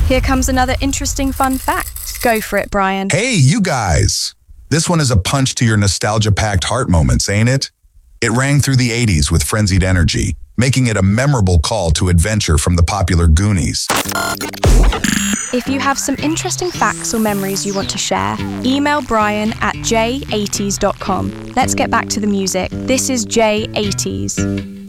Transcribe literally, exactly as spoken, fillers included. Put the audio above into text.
Here comes another interesting fun fact. Go for it, Brian. Hey, you guys! This one is a punch to your nostalgia-packed heart moments, ain't it? It rang through the eighties with frenzied energy, making it a memorable call to adventure from the popular Goonies. If you have some interesting facts or memories you want to share, email Brian at j eighties dot com. Let's get back to the music. This is J eighties.